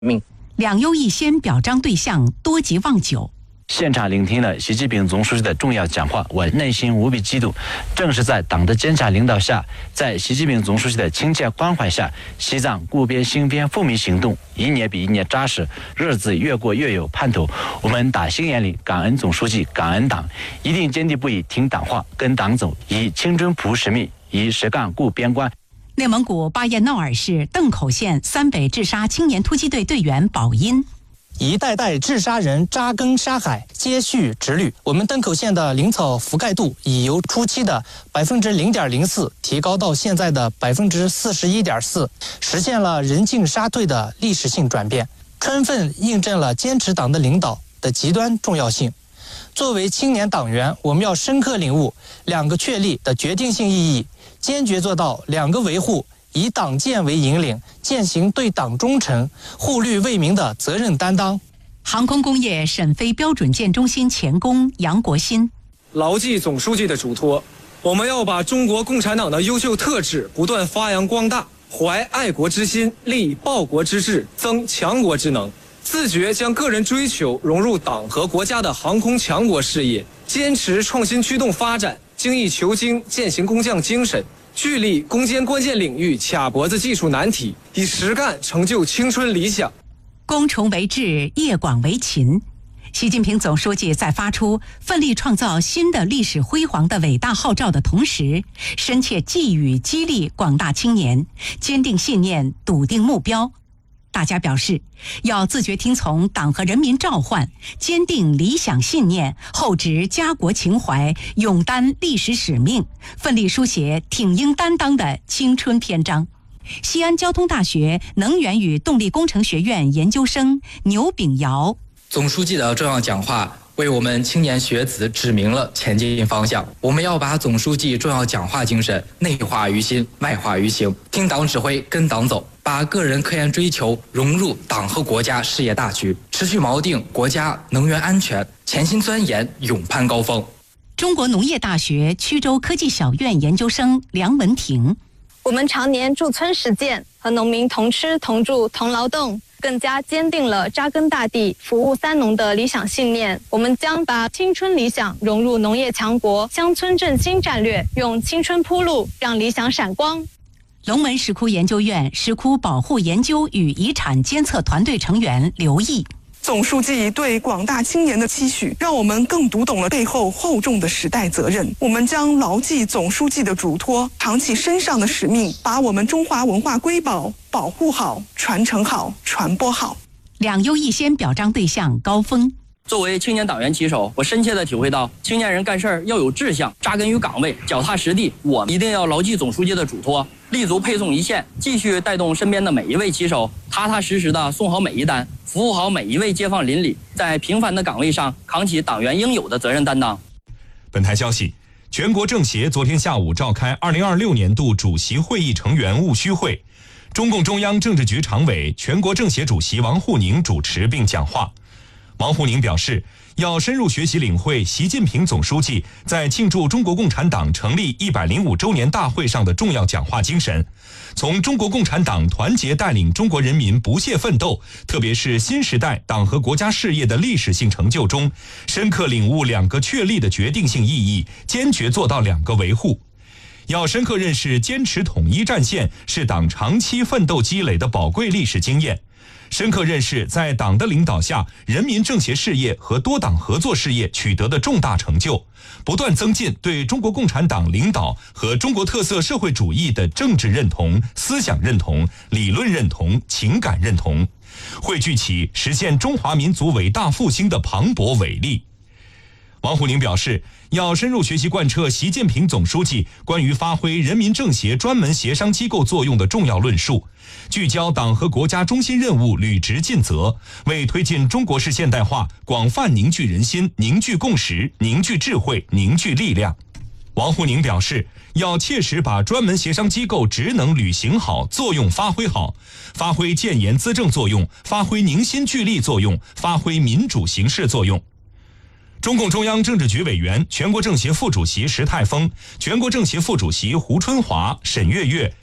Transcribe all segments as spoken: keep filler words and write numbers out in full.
命。 两优一先表彰对象多吉望九。 现场聆听了习近平总书记的重要讲话，我内心无比激动。正是在党的坚强领导下，在习近平总书记的亲切关怀下，西藏固边兴边富民行动一年比一年扎实，日子越过越有盼头。我们打心眼里感恩总书记，感恩党，一定坚定不移听党话，跟党走，以青春朴使命，以实干固边关。 内蒙古巴彦淖尔市邓口县三北治沙青年突击队队员宝音。 一代代治沙人扎根沙海，接续直律。我们邓口县的林草覆盖度已由初期的百分之零点零四提高到现在的百分之四十一点四，实现了人进沙退的历史性转变，充分印证了坚持党的领导的极端重要性。作为青年党员，我们要深刻领悟两个确立的决定性意义，坚决做到两个维护。以党建为引领，践行对党忠诚、护绿为民的责任担当。 航空工业沈飞标准舰中心前工杨国新， 牢记总书记的嘱托，我们要把中国共产党的优秀特质不断发扬光大，怀爱国之心，立报国之志，增强国之能，自觉将个人追求融入党和国家的航空强国事业，坚持创新驱动发展，精益求精，践行工匠精神。聚力攻坚关键领域，卡脖子技术难题，以实干成就青春理想。 攻崇为智，业广为勤。习近平总书记在发出奋力创造新的历史辉煌的伟大号召的同时，深切寄语激励广大青年坚定信念，笃定目标。大家表示，要自觉听从党和人民召唤，坚定理想信念，厚植家国情怀，勇担历史使命，奋力书写挺英担当的青春篇章。西安交通大学能源与动力工程学院研究生牛炳尧， 总书记的重要讲话为我们青年学子指明了前进方向。我们要把总书记重要讲话精神内化于心，外化于行，听党指挥，跟党走，把个人科研追求融入党和国家事业大局，持续锚定国家能源安全，潜心钻研，勇攀高峰。 中国农业大学曲州科技小院研究生梁文婷， 我们常年驻村实践，和农民同吃同住同劳动，更加坚定了扎根大地、服务三农的理想信念。我们将把青春理想融入农业强国、乡村振兴战略，用青春铺路，让理想闪光。 龙门石窟研究院石窟保护研究与遗产监测团队成员刘毅， 总书记对广大青年的期许，让我们更读懂了背后厚重的时代责任。我们将牢记总书记的嘱托，扛起身上的使命，把我们中华文化瑰宝保护好、传承好、传播好。 两优一先表彰对象高峰。 作为青年党员旗手，我深切地体会到青年人干事儿要有志向，扎根于岗位，脚踏实地。我一定要牢记总书记的嘱托，立足配送一线，继续带动身边的每一位旗手，踏踏实实地送好每一单，服务好每一位街坊邻里，在平凡的岗位上扛起党员应有的责任担当。 本台消息，全国政协昨天下午召开二零二六年度主席会议成员务虚会，中共中央政治局常委、全国政协主席王沪宁主持并讲话。王沪宁表示，要深入学习领会习近平总书记在庆祝中国共产党成立一百零五周年大会上的重要讲话精神，从中国共产党团结带领中国人民不懈奋斗，特别是新时代党和国家事业的历史性成就中，深刻领悟两个确立的决定性意义，坚决做到两个维护。要深刻认识坚持统一战线是党长期奋斗积累的宝贵历史经验，深刻认识在党的领导下，人民政协事业和多党合作事业取得的重大成就，不断增进对中国共产党领导和中国特色社会主义的政治认同、思想认同、理论认同、情感认同，汇聚起实现中华民族伟大复兴的磅礴伟力。王沪宁表示，要深入学习贯彻习近平总书记关于发挥人民政协专门协商机构作用的重要论述，聚焦党和国家中心任务，履职尽责，为推进中国式现代化广泛凝聚人心、凝聚共识、凝聚智慧、凝聚力量。王沪宁表示，要切实把专门协商机构职能履行好，作用发挥好，发挥建言资政作用，发挥凝心聚力作用，发挥民主形式作用。中共中央政治局委员、全国政协副主席石泰峰、全国政协副主席胡春华、沈月月、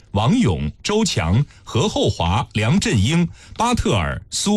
王勇、周强、何厚华、梁振英、巴特尔、苏